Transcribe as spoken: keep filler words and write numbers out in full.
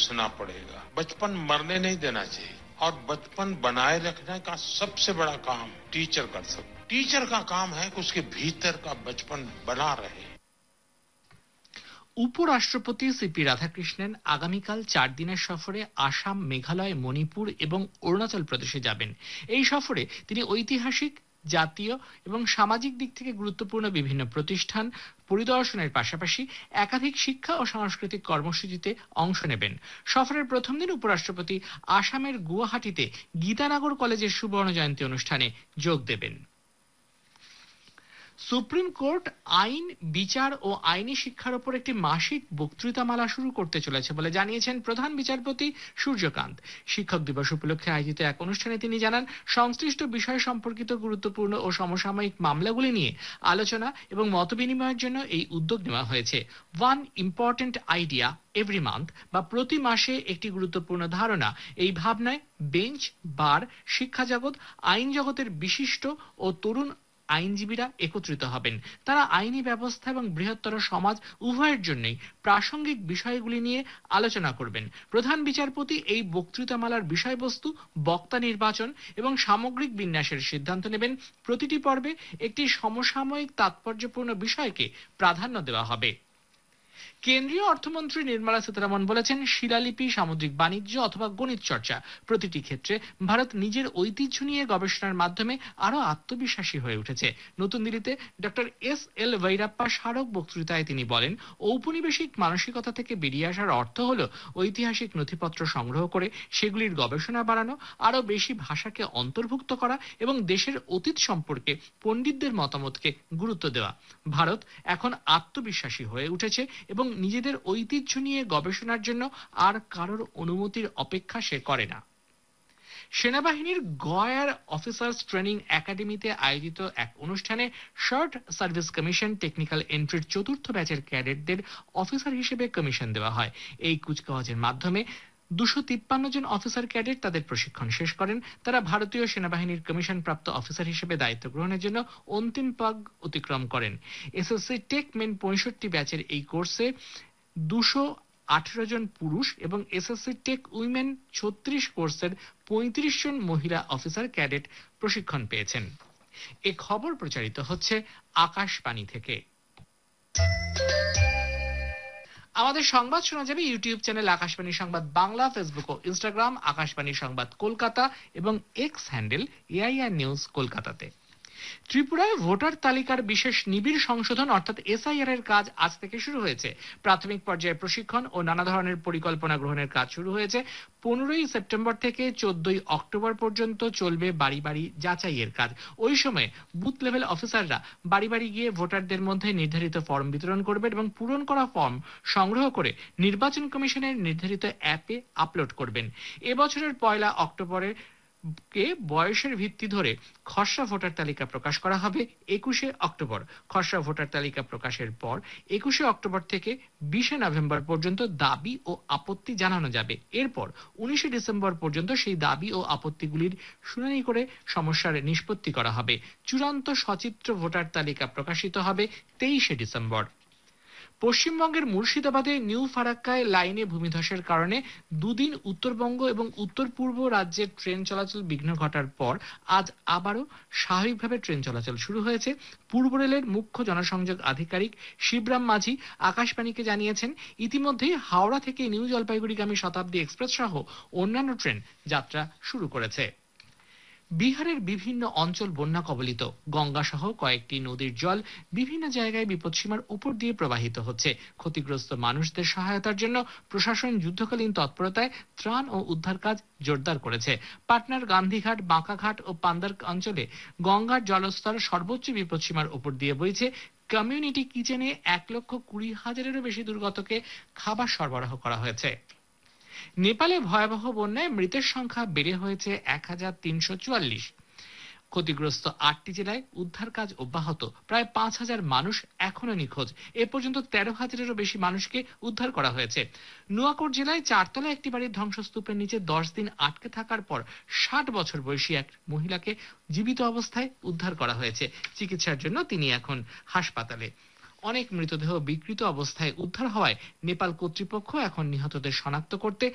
घुसना पड़ेगा। बचपन मरने नहीं देना चाहिए और बचपन बनाए रखने का सबसे बड़ा काम टीचर कर सकते। टीचर का काम है कि उसके भीतर का बचपन बना रहे। উপরাষ্ট্রপতি সিপি রাধাকৃষ্ণন আগামীকাল চার দিনের সফরে আসাম, মেঘালয়, মণিপুর এবং অরুণাচল প্রদেশে যাবেন। এই সফরে তিনি ঐতিহাসিক, জাতীয় এবং সামাজিক দিক থেকে গুরুত্বপূর্ণ বিভিন্ন প্রতিষ্ঠান পরিদর্শনের পাশাপাশি একাধিক শিক্ষা ও সাংস্কৃতিক কর্মসূচিতে অংশ নেবেন। সফরের প্রথম দিন উপরাষ্ট্রপতি আসামের গুয়াহাটিতে গীতানগর কলেজের সুবর্ণ জয়ন্তী অনুষ্ঠানে যোগ দেবেন। সুপ্রিম কোর্ট আইন, বিচার ও আইনি শিক্ষার উপর একটি মাসিক বক্তৃতামালা শুরু করতে চলেছে বলে জানিয়েছেন প্রধান বিচারপতি সূর্যকান্ত। শিক্ষক দিবস উপলক্ষে আয়োজিত এক অনুষ্ঠানে তিনি জানান, সংশ্লিষ্ট বিষয় সম্পর্কিত গুরুত্বপূর্ণ ও সমসাময়িক মামলাগুলি নিয়ে আলোচনা এবং মতবিনিময়ের জন্য এই উদ্যোগ নেওয়া হয়েছে। One important idea every month বা প্রতি মাসে একটি গুরুত্বপূর্ণ ধারণা, এই ভাবনায় বেঞ্চ, বার, শিক্ষা জগৎ, আইন জগতের বিশিষ্ট ও তরুণ আইনজীবীরা একত্রিত হবেন। তারা আইনি ব্যবস্থা এবং বৃহত্তর সমাজ উভয়ের জন্যই প্রাসঙ্গিক বিষয়গুলি নিয়ে আলোচনা করবেন। প্রধান বিচারপতি এই বক্তৃতামালার বিষয়বস্তু, বক্তা নির্বাচন এবং সামগ্রিক বিন্যাসের সিদ্ধান্ত নেবেন। প্রতিটি পর্বে একটি সমসাময়িক তাৎপর্যপূর্ণ বিষয়কে প্রাধান্য দেওয়া হবে। কেন্দ্রীয় অর্থমন্ত্রী নির্মলা সীতারামন বলেছেন, শিলালিপি, সামুদ্রিক বাণিজ্য অথবা গণিত চর্চা প্রতিটি ক্ষেত্রে ভারত নিজের ঐতিহ্য নিয়ে গবেষণার মাধ্যমে আরো আত্মবিশ্বাসী হয়ে উঠেছে। নতুন দিল্লিতে ডক্টর এস এল ভৈরাপ্পা স্মারক বক্তৃতায় তিনি বলেন, ঔপনিবেশিক মানসিকতা থেকে বেরিয়ে আসার অর্থ হল ঐতিহাসিক নথিপত্র সংগ্রহ করে সেগুলির গবেষণা বাড়ানো, আরো বেশি ভাষাকে অন্তর্ভুক্ত করা এবং দেশের অতীত সম্পর্কে পণ্ডিতদের মতামতকে গুরুত্ব দেওয়া। ভারত এখন আত্মবিশ্বাসী হয়ে উঠেছে এবং নিজেদের ঐতিহ্য নিয়ে গবেষণার জন্য আর কারোর অনুমতির অপেক্ষা সে করে না। সেনাবাহিনীর গয়ার অফিসার্স ট্রেনিং একাডেমিতে আয়োজিত এক অনুষ্ঠানে শর্ট সার্ভিস কমিশন টেকনিক্যাল এন্ট্রির চতুর্থ ব্যাচের ক্যাডেটদের অফিসার হিসেবে কমিশন দেওয়া হয়। এই কুচকাওয়াজের মাধ্যমে দুশো তিপ্পান্ন জন অফিসার ক্যাডেট তাদের প্রশিক্ষণ শেষ করেন। তারা ভারতীয় সেনাবাহিনীর কমিশন প্রাপ্ত অফিসার হিসেবে দায়িত্ব গ্রহণের জন্য অন্তিম পাগ অতিক্রম করেন। এসএসসি টেক মেন পঁয়ষট্টি ব্যাচের এই কোর্সে দুশো আঠেরো জন পুরুষ এবং এসএসসি টেক উইমেন ছত্রিশ কোর্সের পঁয়ত্রিশ জন মহিলা অফিসার ক্যাডেট প্রশিক্ষণ পেয়েছেন। এ খবর প্রচারিত হচ্ছে আকাশবাণী থেকে। আমাদের সংবাদ শোনা যাবে ইউটিউব চ্যানেল আকাশবাণী সংবাদ বাংলা, ফেসবুক ও ইনস্টাগ্রাম আকাশবাণী সংবাদ কলকাতা এবং এক্স হ্যান্ডেল এআইআর নিউজ কলকাতাতে। ত্রিপুরায় ভোটার তালিকার বিশেষ নিবিড় সংশোধন অর্থাৎ এসআইআর এর কাজ আজ থেকে শুরু হয়েছে। প্রাথমিক পর্যায়ে প্রশিক্ষণ ও নানা ধরনের পরিকল্পনা গ্রহণের কাজ শুরু হয়েছে। পনেরোই সেপ্টেম্বর থেকে চোদ্দই অক্টোবর পর্যন্ত চলবে বাড়ি বাড়ি যাচাইয়ের কাজ। ওই সময় বুথ লেভেল অফিসাররা বাড়ি বাড়ি গিয়ে ভোটারদের মধ্যে নির্ধারিত ফর্ম বিতরণ করবেন এবং পূরণ করা ফর্ম সংগ্রহ করে নির্বাচন কমিশনের নির্ধারিত অ্যাপে আপলোড করবেন। এবছরের পয়লা অক্টোবরে কে বয়সের ভিত্তি ধরে খসড়া ভোটার তালিকা প্রকাশ করা হবে একুশে অক্টোবর। খসড়া ভোটার তালিকা প্রকাশের পর একুশে অক্টোবর থেকে বিশে নভেম্বর পর্যন্ত দাবি ও আপত্তি জানানো যাবে। এরপর উনিশে ডিসেম্বর পর্যন্ত সেই দাবি ও আপত্তিগুলির শুনানি করে সমস্যার নিষ্পত্তি করা হবে। চূড়ান্ত সচিত্র ভোটার তালিকা প্রকাশিত হবে তেইশে ডিসেম্বর। পশ্চিমবঙ্গের মুর্শিদাবাদে নিউ ফারাক্কায় লাইনে ভূমিধসের কারণে দুদিন উত্তরবঙ্গ এবং উত্তর পূর্ব রাজ্যের ট্রেন চলাচল বিঘ্ন ঘটার পর আজ আবারও স্বাভাবিকভাবে ট্রেন চলাচল শুরু হয়েছে। পূর্ব রেলের মুখ্য জনসংযোগ আধিকারিক শিবরাম মাঝি আকাশবাণীকে জানিয়েছেন, ইতিমধ্যেই হাওড়া থেকে নিউ জলপাইগুড়িগামী শতাব্দী এক্সপ্রেস সহ অন্যান্য ট্রেন যাত্রা শুরু করেছে। বিহারের বিভিন্ন অঞ্চল বন্যা কবলিত। গঙ্গা সহ কয়েকটি নদীর জল বিভিন্ন জায়গায় বিপদসীমার উপর দিয়ে প্রবাহিত হচ্ছে। ক্ষতিগ্রস্ত মানুষদের সহায়তার জন্য প্রশাসন যুদ্ধকালীন তৎপরতায় ত্রাণ ও উদ্ধার কাজ জোরদার করেছে। পাটনার গান্ধীঘাট, বাঁকাঘাট ও পান্দার অঞ্চলে গঙ্গার জলস্তর সর্বোচ্চ বিপদসীমার উপর দিয়ে বইছে। কমিউনিটি কিচেনে এক লক্ষ কুড়ি হাজারেরও বেশি দুর্গতকে খাবার সরবরাহ করা হয়েছে। নেপালে ভয়াবহ বন্যায় মৃতের সংখ্যা বেড়ে হয়েছে এক হাজার তিনশো চুয়াল্লিশ। ক্ষতিগ্রস্ত আটটি জেলায় উদ্ধার কাজ অব্যাহত। প্রায় পাঁচ হাজার মানুষ এখনো নিখোঁজ। এ পর্যন্ত তেরো হাজারেরও বেশি মানুষকে উদ্ধার করা হয়েছে। নুয়াকোট জেলায় চারতলা একটি বাড়ির ধ্বংসস্তূপের নিচে দশ দিন আটকে থাকার পর ষাট বছর বয়সী এক মহিলাকে জীবিত অবস্থায় উদ্ধার করা হয়েছে। চিকিৎসার জন্য তিনি এখন হাসপাতালে। অনেক মৃতদেহ বিকৃত অবস্থায় উদ্ধার হওয়ায় নেপাল কর্তৃপক্ষ এখন নিহতদের শনাক্ত করতে